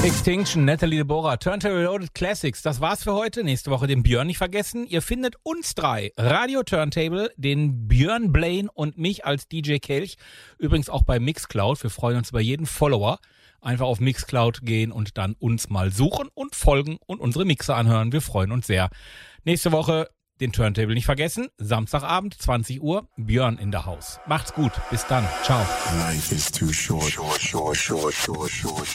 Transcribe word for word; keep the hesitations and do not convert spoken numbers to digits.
Extinction, Natalie Deborah, Turntable Reloaded Classics. Das war's für heute. Nächste Woche den Björn nicht vergessen. Ihr findet uns drei, Radio Turntable, den Björn Blaine und mich als D J Kelch. Übrigens auch bei Mixcloud. Wir freuen uns über jeden Follower. Einfach auf Mixcloud gehen und dann uns mal suchen und folgen und unsere Mixe anhören. Wir freuen uns sehr. Nächste Woche den Turntable nicht vergessen. Samstagabend, zwanzig Uhr, Björn in der Haus. Macht's gut. Bis dann. Ciao. Life is too short. Short, short, short, short, short.